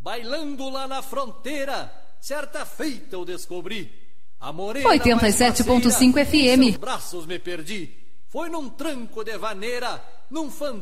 bailando lá na fronteira, certa feita eu descobri. A morena 87.5 FM. Braços me perdi. Foi num tranco de vaneira, num